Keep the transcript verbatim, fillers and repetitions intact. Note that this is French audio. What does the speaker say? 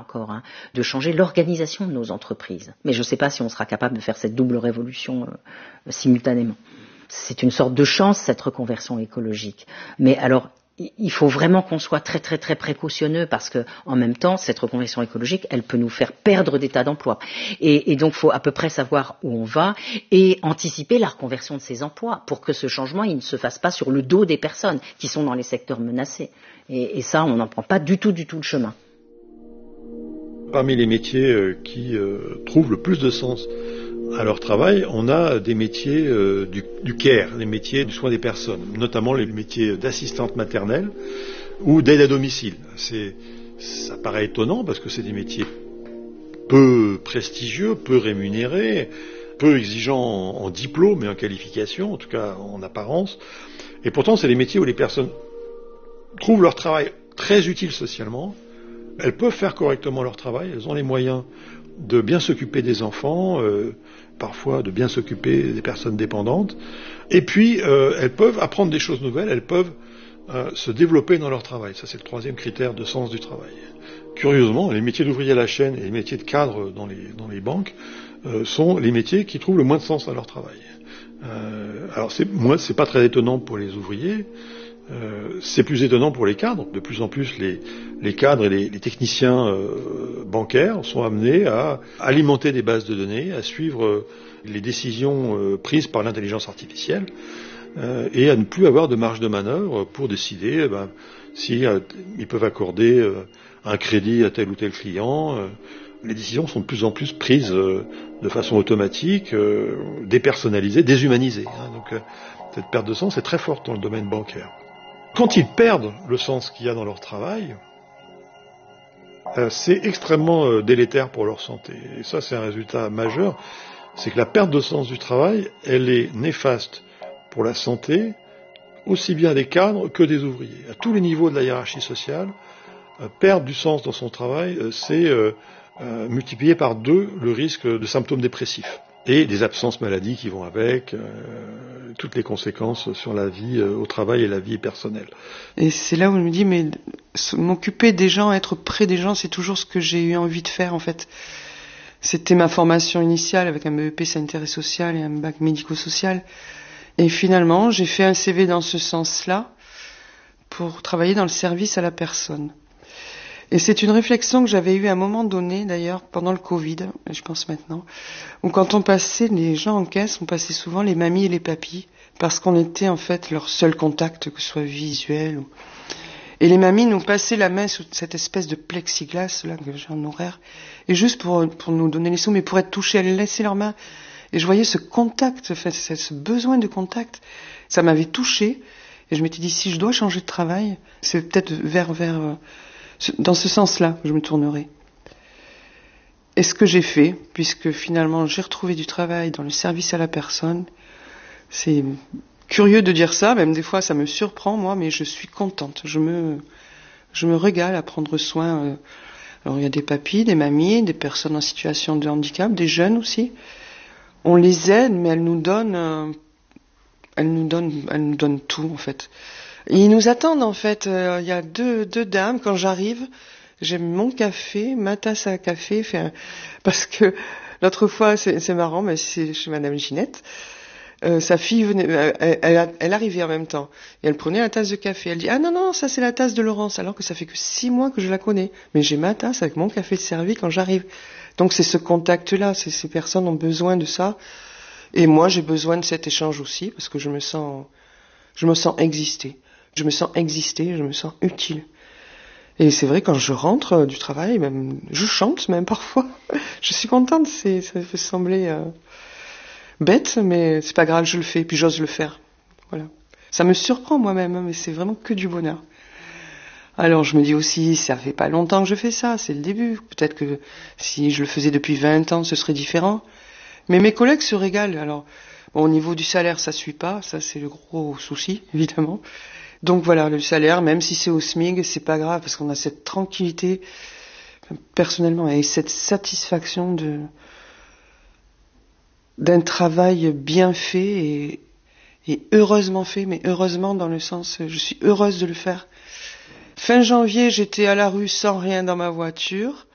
encore, hein, de changer l'organisation de nos entreprises. Mais je ne sais pas si on sera capable de faire cette double révolution euh, simultanément. C'est une sorte de chance, cette reconversion écologique. Mais alors, il faut vraiment qu'on soit très très très précautionneux parce que, en même temps, cette reconversion écologique, elle peut nous faire perdre des tas d'emplois. Et, et donc, il faut à peu près savoir où on va et anticiper la reconversion de ces emplois pour que ce changement, il ne se fasse pas sur le dos des personnes qui sont dans les secteurs menacés. Et, et ça, on n'en prend pas du tout, du tout le chemin. Parmi les métiers qui euh, trouvent le plus de sens à leur travail, on a des métiers euh, du, du care, les métiers du soin des personnes, notamment les métiers d'assistante maternelle ou d'aide à domicile. C'est, ça paraît étonnant parce que c'est des métiers peu prestigieux, peu rémunérés, peu exigeants en, en diplôme et en qualification, en tout cas en apparence. Et pourtant, c'est des métiers où les personnes trouvent leur travail très utile socialement. Elles peuvent faire correctement leur travail, elles ont les moyens de bien s'occuper des enfants, euh, parfois de bien s'occuper des personnes dépendantes, et puis euh, elles peuvent apprendre des choses nouvelles, elles peuvent euh, se développer dans leur travail. Ça, c'est le troisième critère de sens du travail. Curieusement, les métiers d'ouvrier à la chaîne et les métiers de cadre dans les, dans les banques euh, sont les métiers qui trouvent le moins de sens à leur travail. Euh, alors, c'est, moi, c'est pas très étonnant pour les ouvriers. Euh, c'est plus étonnant pour les cadres. De plus en plus, les, les cadres et les, les techniciens euh, bancaires sont amenés à alimenter des bases de données, à suivre euh, les décisions euh, prises par l'intelligence artificielle euh, et à ne plus avoir de marge de manœuvre pour décider eh ben, si euh, ils peuvent accorder euh, un crédit à tel ou tel client. Euh, les décisions sont de plus en plus prises euh, de façon automatique, euh, dépersonnalisées, déshumanisées. Hein, donc euh, cette perte de sens est très forte dans le domaine bancaire. Quand ils perdent le sens qu'il y a dans leur travail, euh, c'est extrêmement euh, délétère pour leur santé. Et ça, c'est un résultat majeur. C'est que la perte de sens du travail, elle est néfaste pour la santé, aussi bien des cadres que des ouvriers. À tous les niveaux de la hiérarchie sociale, euh, perdre du sens dans son travail, euh, c'est euh, euh, multiplier par deux le risque de symptômes dépressifs. Et des absences maladies qui vont avec, euh, toutes les conséquences sur la vie euh, au travail et la vie personnelle. Et c'est là où je me dis, mais m'occuper des gens, être près des gens, c'est toujours ce que j'ai eu envie de faire en fait. C'était ma formation initiale avec un B E P sanitaire et social et un bac médico-social. Et finalement, j'ai fait un C V dans ce sens-là pour travailler dans le service à la personne. Et c'est une réflexion que j'avais eue à un moment donné, d'ailleurs, pendant le Covid, je pense maintenant, où quand on passait, les gens en caisse, on passait souvent les mamies et les papis, parce qu'on était en fait leur seul contact, que ce soit visuel. Ou... Et les mamies nous passaient la main sous cette espèce de plexiglas, là, que j'ai en horaire, et juste pour, pour nous donner les sous, mais pour être touchées, elles laissaient leurs mains. Et je voyais ce contact, enfin, ce besoin de contact, ça m'avait touchée, et je m'étais dit, si je dois changer de travail, c'est peut-être vers, vers, dans ce sens-là que je me tournerai. Et ce que j'ai fait, puisque finalement j'ai retrouvé du travail dans le service à la personne, c'est curieux de dire ça, même des fois ça me surprend moi, mais je suis contente. Je me, je me régale à prendre soin. Euh, alors il y a des papis, des mamies, des personnes en situation de handicap, des jeunes aussi. On les aide, mais elles nous donnent, euh, elles nous donnent, elles nous donnent tout en fait. Et ils nous attendent en fait. Euh, il y a deux, deux dames quand j'arrive. J'ai mon café, ma tasse à café, enfin, parce que l'autre fois, c'est, c'est marrant, mais c'est chez Madame Ginette. Euh, sa fille venait, elle, elle, elle arrivait en même temps et elle prenait la tasse de café. Elle dit ah non non, ça c'est la tasse de Laurence, alors que ça fait que six mois que je la connais. Mais j'ai ma tasse avec mon café servi quand j'arrive. Donc c'est ce contact-là. C'est, ces personnes ont besoin de ça. Et moi j'ai besoin de cet échange aussi parce que je me sens, je me sens exister. Je me sens exister, je me sens utile. Et c'est vrai, quand je rentre du travail, même, je chante même parfois. Je suis contente, c'est, ça peut sembler euh, bête, mais c'est pas grave, je le fais, puis j'ose le faire. Voilà. Ça me surprend moi-même, mais c'est vraiment que du bonheur. Alors je me dis aussi, ça fait pas longtemps que je fais ça, c'est le début. Peut-être que si je le faisais depuis vingt ans, ce serait différent. Mais mes collègues se régalent. Alors, bon, au niveau du salaire, ça suit pas, ça c'est le gros souci, évidemment. Donc voilà, le salaire, même si c'est au SMIG, c'est pas grave, parce qu'on a cette tranquillité, personnellement, et cette satisfaction de, d'un travail bien fait et, et heureusement fait, mais heureusement dans le sens, je suis heureuse de le faire. Fin janvier, j'étais à la rue sans rien dans ma voiture.